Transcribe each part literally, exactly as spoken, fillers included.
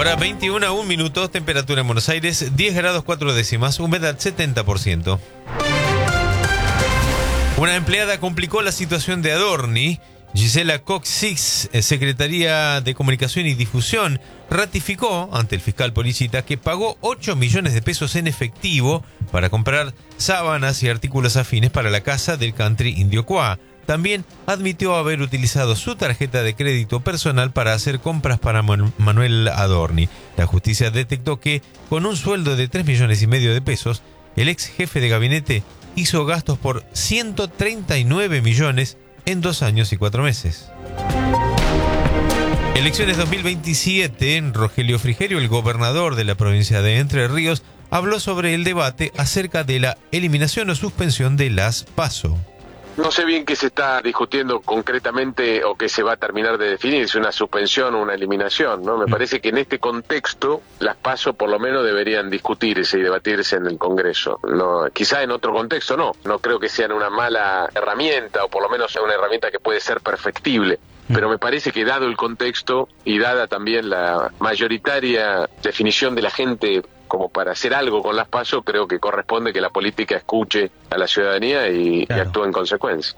Hora veintiuno a un minutos, temperatura en Buenos Aires diez grados cuatro décimas, humedad setenta por ciento. Una empleada complicó la situación de Adorni. Gisela Cox-Six, Secretaría de Comunicación y Difusión, ratificó ante el fiscal Policita que pagó ocho millones de pesos en efectivo para comprar sábanas y artículos afines para la casa del country Indio Qua. También admitió haber utilizado su tarjeta de crédito personal para hacer compras para Manuel Adorni. La justicia detectó que, con un sueldo de tres millones y medio de pesos, el ex jefe de gabinete hizo gastos por ciento treinta y nueve millones en dos años y cuatro meses. Elecciones dos mil veintisiete, Rogelio Frigerio, el gobernador de la provincia de Entre Ríos, habló sobre el debate acerca de la eliminación o suspensión de las PASO. No sé bien qué se está discutiendo concretamente o qué se va a terminar de definir, si una suspensión o una eliminación, ¿no? Me parece que en este contexto las PASO por lo menos deberían discutirse y debatirse en el Congreso. No, quizá en otro contexto no, no creo que sean una mala herramienta o por lo menos sea una herramienta que puede ser perfectible. Pero me parece que dado el contexto y dada también la mayoritaria definición de la gente como para hacer algo con las PASO, creo que corresponde que la política escuche a la ciudadanía y, claro, y actúe en consecuencia.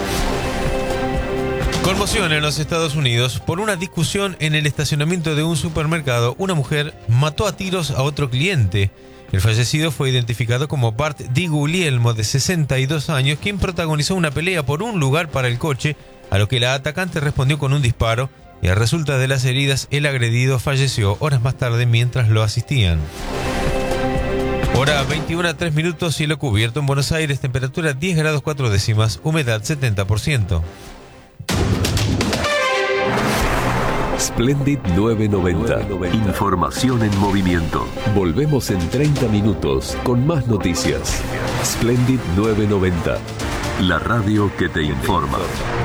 Conmoción en los Estados Unidos. Por una discusión en el estacionamiento de un supermercado, una mujer mató a tiros a otro cliente. El fallecido fue identificado como Bart Di Guglielmo, de sesenta y dos años, quien protagonizó una pelea por un lugar para el coche, a lo que la atacante respondió con un disparo, y a resulta de las heridas, el agredido falleció horas más tarde mientras lo asistían. Hora veintiuno a tres minutos, cielo cubierto en Buenos Aires, temperatura diez grados cuatro décimas, humedad setenta por ciento. Splendid nueve noventa. Información en movimiento. Volvemos en treinta minutos con más noticias. Splendid nueve noventa. La radio que te informa.